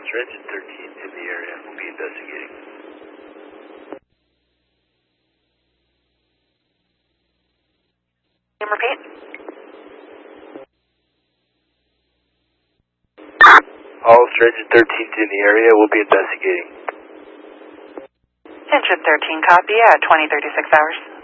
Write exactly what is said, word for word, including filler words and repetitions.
Engine thirteen in the area. We'll be investigating. Name repeat. Hollister Engine thirteen in the area. We'll be investigating. Engine thirteen, copy at twenty thirty-six hours.